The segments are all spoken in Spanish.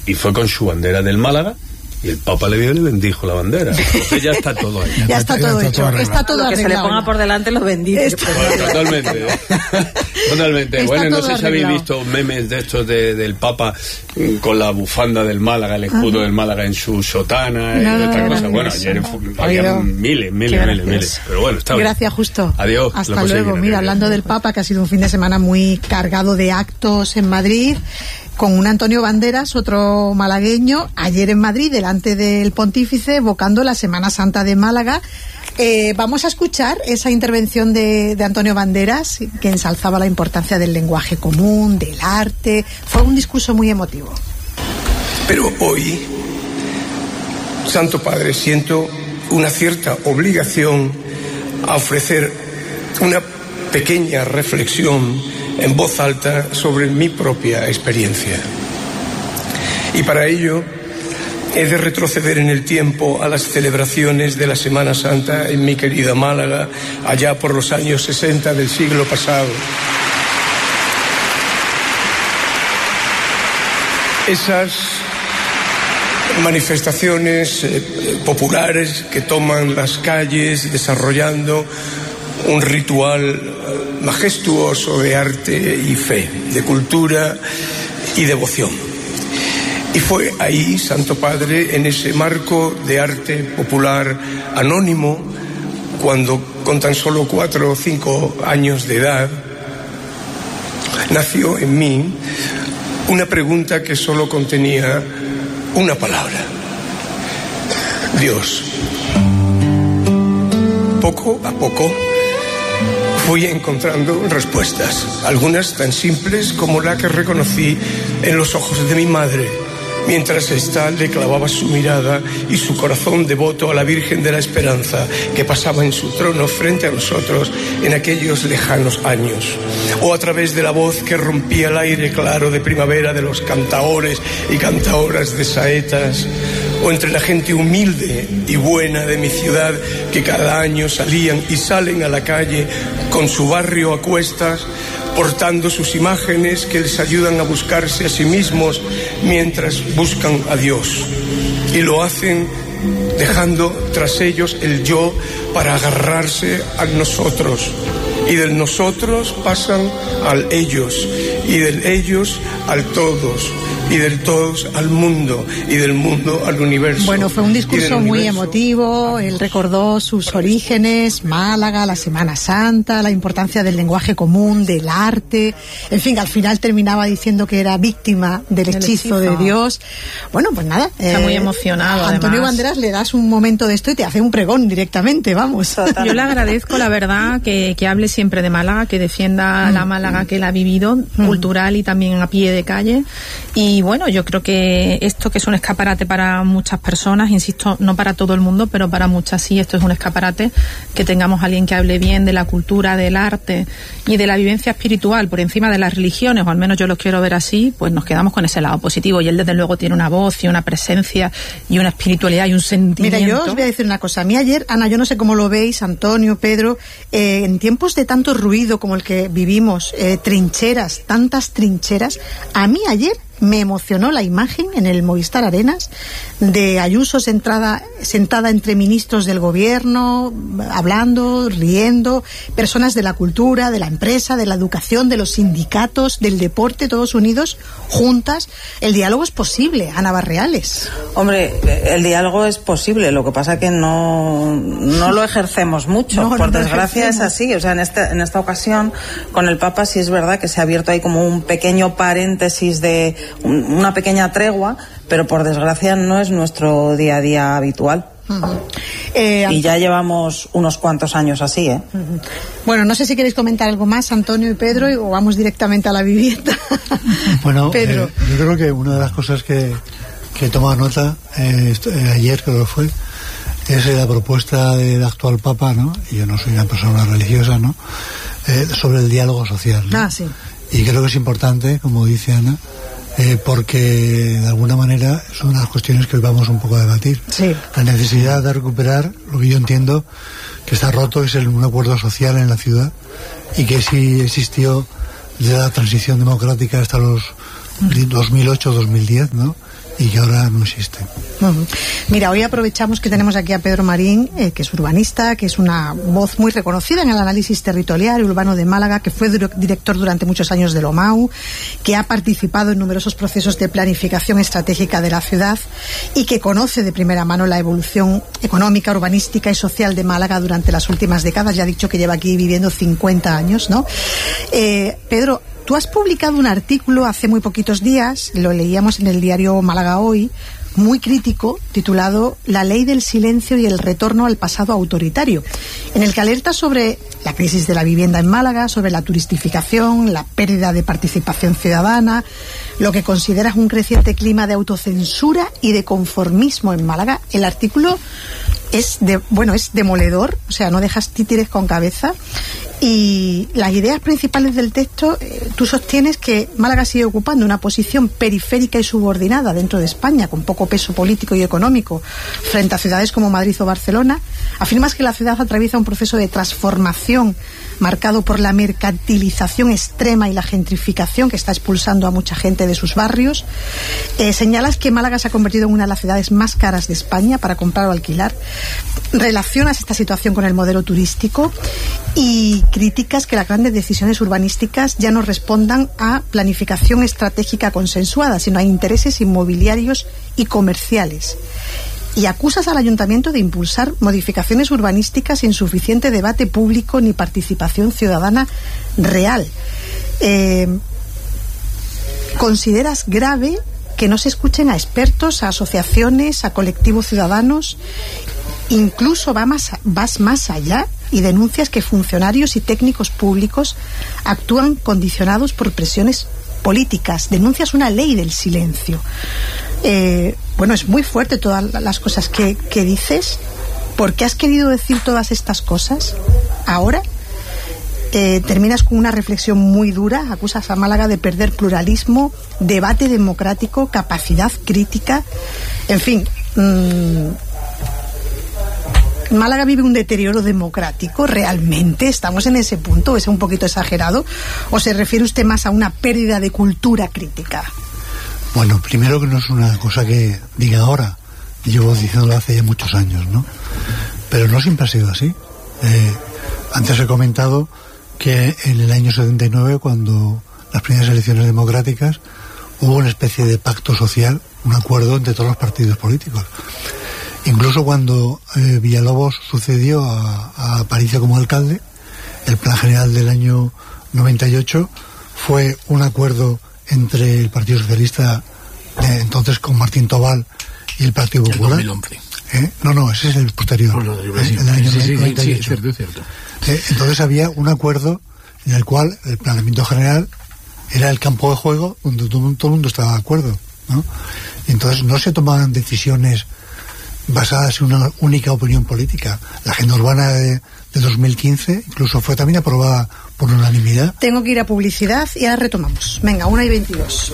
y fue con su bandera del Málaga. Y el Papa le vio y le bendijo la bandera. Entonces ya está todo ahí. Ya está todo hecho. Está todo arreglado. Que se le ponga por delante los benditos. Totalmente. Totalmente. Bueno, no sé si habéis visto memes de estos del Papa con la bufanda del Málaga, el escudo del Málaga en su sotana y otra cosa. Bueno, ayer había miles. Pero bueno, está bien. Gracias, Justo. Adiós. Hasta luego. Mira, hablando del Papa, que ha sido un fin de semana muy cargado de actos en Madrid, con un Antonio Banderas, otro malagueño, ayer en Madrid, delante del Pontífice, evocando la Semana Santa de Málaga. Vamos a escuchar esa intervención de Antonio Banderas, que ensalzaba la importancia del lenguaje común, del arte. Fue un discurso muy emotivo. Pero hoy, Santo Padre, siento una cierta obligación a ofrecer una pequeña reflexión en voz alta sobre mi propia experiencia. Y para ello he de retroceder en el tiempo a las celebraciones de la Semana Santa en mi querida Málaga, allá por los años 60 del siglo pasado. Esas manifestaciones populares que toman las calles desarrollando un ritual majestuoso de arte y fe, de cultura y devoción. Y fue ahí, Santo Padre, en ese marco de arte popular anónimo, cuando con tan solo 4 o 5 años de edad, nació en mí una pregunta que solo contenía una palabra: Dios. Poco a poco fui encontrando respuestas, algunas tan simples como la que reconocí en los ojos de mi madre, mientras ésta le clavaba su mirada y su corazón devoto a la Virgen de la Esperanza que pasaba en su trono frente a nosotros en aquellos lejanos años, o a través de la voz que rompía el aire claro de primavera de los cantaores y cantaoras de saetas, o entre la gente humilde y buena de mi ciudad que cada año salían y salen a la calle con su barrio a cuestas, portando sus imágenes que les ayudan a buscarse a sí mismos mientras buscan a Dios. Y lo hacen dejando tras ellos el yo para agarrarse a nosotros. Y del nosotros pasan al ellos, y del ellos al todos, y del todos al mundo, y del mundo al universo. Bueno, fue un discurso muy emotivo. Él recordó sus orígenes, Málaga, la Semana Santa, la importancia del lenguaje común, del arte. En fin, al final terminaba diciendo que era víctima del hechizo de Dios. Bueno, pues nada. Está muy emocionado. A Antonio Banderas le das un momento de esto y te hace un pregón directamente, vamos. Yo le agradezco, la verdad, que hable siempre de Málaga, que defienda la Málaga que él ha vivido, cultural y también a pie de calle. Y bueno, yo creo que esto, que es un escaparate para muchas personas, insisto, no para todo el mundo, pero para muchas sí, esto es un escaparate, que tengamos a alguien que hable bien de la cultura, del arte y de la vivencia espiritual por encima de las religiones, o al menos yo lo quiero ver así, pues nos quedamos con ese lado positivo. Y él desde luego tiene una voz y una presencia y una espiritualidad y un sentimiento. Mira, yo os voy a decir una cosa. A mí ayer, Ana, yo no sé cómo lo veis, Antonio, Pedro, en tiempos de tanto ruido como el que vivimos, trincheras, tantas trincheras, a mí ayer me emocionó la imagen en el Movistar Arenas de Ayuso sentada entre ministros del gobierno, hablando, riendo, personas de la cultura, de la empresa, de la educación, de los sindicatos, del deporte, todos unidos, juntas. El diálogo es posible, Ana Barreales. Hombre, el diálogo es posible, lo que pasa que no lo ejercemos mucho, por desgracia es así. O sea, en esta ocasión con el Papa sí es verdad que se ha abierto ahí como un pequeño paréntesis de una pequeña tregua, pero por desgracia no es nuestro día a día habitual. Y ya llevamos unos cuantos años así, ¿eh? Bueno, no sé si queréis comentar algo más, Antonio y Pedro, o vamos directamente a la vivienda. Bueno, Pedro. Yo creo que una de las cosas que he tomado nota ayer, creo que fue, es la propuesta del actual Papa, ¿no? Y yo no soy una persona religiosa, ¿no? Sobre el diálogo social, ¿no? Sí. Y creo que es importante, como dice Ana, porque de alguna manera son las cuestiones que hoy vamos un poco a debatir. Sí. La necesidad de recuperar lo que yo entiendo que está roto, es un acuerdo social en la ciudad, y que sí existió desde la transición democrática hasta los 2008-2010, ¿no? Y que ahora no existe. Mira, hoy aprovechamos que tenemos aquí a Pedro Marín, que es urbanista, que es una voz muy reconocida en el análisis territorial y urbano de Málaga, que fue director durante muchos años del OMAU, que ha participado en numerosos procesos de planificación estratégica de la ciudad y que conoce de primera mano la evolución económica, urbanística y social de Málaga durante las últimas décadas. Ya ha dicho que lleva aquí viviendo 50 años, ¿no? Pedro, tú has publicado un artículo hace muy poquitos días, lo leíamos en el diario Málaga Hoy, muy crítico, titulado La ley del silencio y el retorno al pasado autoritario, en el que alerta sobre la crisis de la vivienda en Málaga, sobre la turistificación, la pérdida de participación ciudadana, lo que consideras un creciente clima de autocensura y de conformismo en Málaga. El artículo es demoledor, o sea, no dejas títeres con cabeza. Y las ideas principales del texto, tú sostienes que Málaga sigue ocupando una posición periférica y subordinada dentro de España, con poco peso político y económico, frente a ciudades como Madrid o Barcelona. Afirmas que la ciudad atraviesa un proceso de transformación marcado por la mercantilización extrema y la gentrificación que está expulsando a mucha gente de sus barrios. Señalas que Málaga se ha convertido en una de las ciudades más caras de España para comprar o alquilar. Relacionas esta situación con el modelo turístico y críticas que las grandes decisiones urbanísticas ya no respondan a planificación estratégica consensuada, sino a intereses inmobiliarios y comerciales. Y acusas al ayuntamiento de impulsar modificaciones urbanísticas sin suficiente debate público ni participación ciudadana real. ¿Consideras grave que no se escuchen a expertos, a asociaciones, a colectivos ciudadanos? Incluso vas más allá y denuncias que funcionarios y técnicos públicos actúan condicionados por presiones políticas. Denuncias una ley del silencio. Es muy fuerte todas las cosas que dices. ¿Por qué has querido decir todas estas cosas ahora? Terminas con una reflexión muy dura. Acusas a Málaga de perder pluralismo, debate democrático, capacidad crítica. En fin, ¿Málaga vive un deterioro democrático realmente? ¿Estamos en ese punto? ¿Es un poquito exagerado? ¿O se refiere usted más a una pérdida de cultura crítica? Bueno, primero que no es una cosa que diga ahora. Llevo diciéndolo hace ya muchos años, ¿no? Pero no siempre ha sido así. Antes he comentado que en el año 79, cuando las primeras elecciones democráticas, hubo una especie de pacto social, un acuerdo entre todos los partidos políticos. Incluso cuando Villalobos sucedió a Aparicio como alcalde, el plan general del año 98 fue un acuerdo entre el Partido Socialista entonces con Martín Tobal y el Partido Popular. El 2011. No, ese es el posterior. El del año 98. Sí, es cierto. Entonces había un acuerdo en el cual el planeamiento general era el campo de juego donde todo el mundo estaba de acuerdo, ¿no? Y entonces no se tomaban decisiones basadas en una única opinión política. La agenda urbana de 2015 incluso fue también aprobada por unanimidad. Tengo que ir a publicidad y ahora retomamos. Venga, 1:22.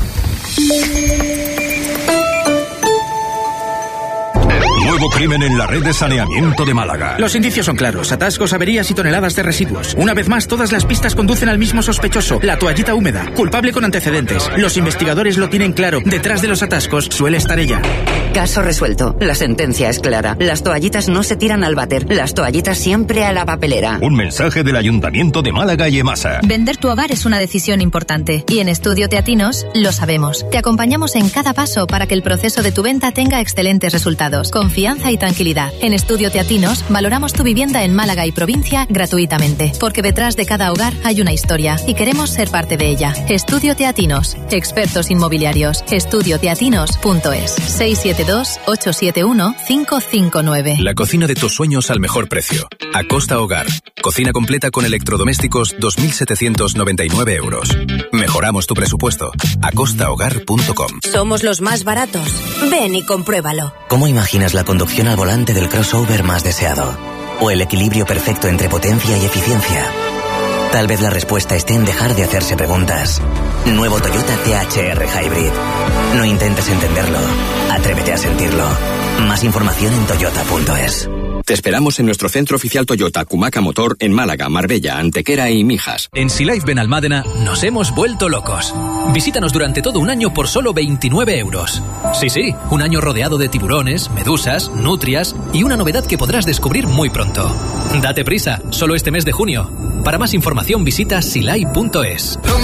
Nuevo crimen en la red de saneamiento de Málaga. Los indicios son claros: atascos, averías y toneladas de residuos. Una vez más, todas las pistas conducen al mismo sospechoso, la toallita húmeda, culpable con antecedentes. Los investigadores lo tienen claro: detrás de los atascos suele estar ella. Caso resuelto. La sentencia es clara. Las toallitas no se tiran al váter. Las toallitas siempre a la papelera. Un mensaje del Ayuntamiento de Málaga y EMASA. Vender tu hogar es una decisión importante. Y en Estudio Teatinos lo sabemos. Te acompañamos en cada paso para que el proceso de tu venta tenga excelentes resultados. Confianza y tranquilidad. En Estudio Teatinos valoramos tu vivienda en Málaga y provincia gratuitamente. Porque detrás de cada hogar hay una historia y queremos ser parte de ella. Estudio Teatinos. Expertos inmobiliarios. Estudioteatinos.es. 672-871-559. La cocina de tus sueños al mejor precio. Acosta Hogar. Cocina completa con electrodomésticos, 2.799 euros. Mejoramos tu presupuesto. acostahogar.com. Somos los más baratos. Ven y compruébalo. ¿Cómo imaginas la conducción al volante del crossover más deseado? ¿O el equilibrio perfecto entre potencia y eficiencia? Tal vez la respuesta esté en dejar de hacerse preguntas. Nuevo Toyota THR Hybrid. No intentes entenderlo. Atrévete a sentirlo. Más información en toyota.es. Te esperamos en nuestro centro oficial Toyota Cumaca Motor en Málaga, Marbella, Antequera y Mijas. En Sea Life Benalmádena nos hemos vuelto locos. Visítanos durante todo un año por solo 29 euros. Sí, un año rodeado de tiburones, medusas, nutrias y una novedad que podrás descubrir muy pronto. Date prisa, solo este mes de junio. Para más información visita sealife.es.